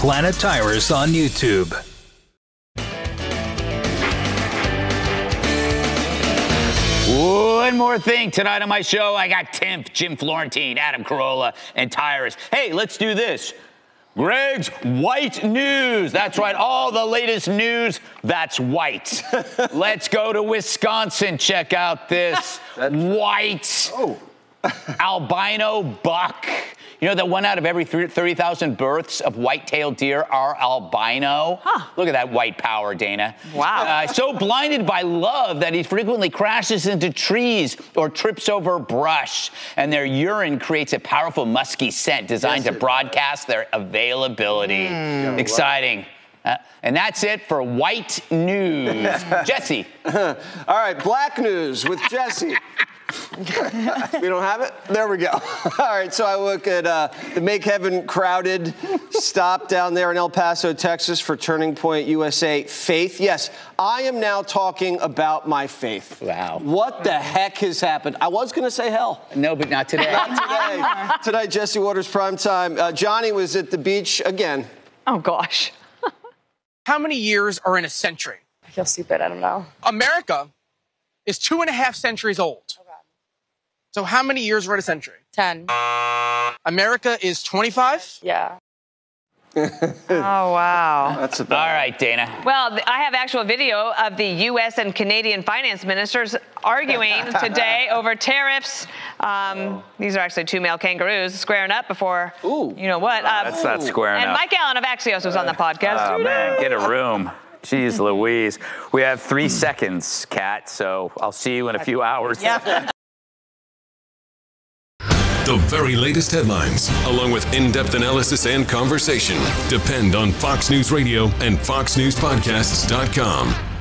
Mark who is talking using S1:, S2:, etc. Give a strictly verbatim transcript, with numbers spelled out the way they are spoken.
S1: Planet Tires on YouTube.
S2: One more thing. Tonight on my show, I got Tim, Jim Florentine, Adam Carolla, and Tyrus. Hey, let's do this. Greg's White News. That's right. All the latest news that's white. Let's go to Wisconsin. Check out this white oh. albino buck. You know that one out of every thirty thousand births of white-tailed deer are albino? Huh. Look at that white power, Dana.
S3: Wow.
S2: Uh, so blinded by love that he frequently crashes into trees or trips over brush. And their urine creates a powerful musky scent designed yes, to broadcast their availability. Mm. Exciting. Uh, and that's it for White News. Jesse.
S4: All right, Black News with Jesse. We don't have it? There we go. All right, so I look at uh, the Make Heaven Crowded stop down there in El Paso, Texas for Turning Point U S A Faith. Yes, I am now talking about my faith.
S2: Wow.
S4: What the heck has happened? I was going to say hell.
S2: No, but not today.
S4: Not today. Tonight, Jesse Waters, primetime. Uh, Johnny was at the beach again.
S3: Oh, gosh.
S5: How many years are in a century?
S3: I feel stupid. I don't know.
S5: America is two and a half centuries old. So how many years are in a century?
S3: Ten.
S5: America is twenty-five?
S3: Yeah. Oh, wow.
S4: That's about
S2: all right, Dana.
S3: Well, I have actual video of the U S and Canadian finance ministers arguing today over tariffs. Um, these are actually two male kangaroos squaring up before, Ooh. you know what. Uh,
S2: That's not squaring
S3: and
S2: up.
S3: And Mike Allen of Axios was on the podcast.
S2: Oh, man, get a room. Jeez Louise. We have three seconds, Kat, so I'll see you in a few hours.
S3: Yeah.
S6: The very latest headlines, along with in-depth analysis and conversation, depend on Fox News Radio and fox news podcasts dot com.